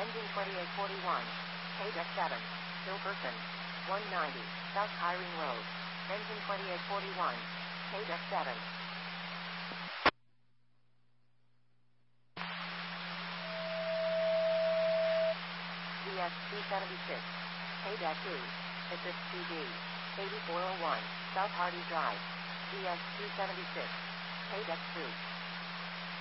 Engine 2841. KDEC 7. Hilkerson. 190. South Kyrene Road. Engine 2841. KDEC 7. VS 276. KDEC 2. Assist CD. 8401. South Hardy Drive. VS 276. KDEC 2.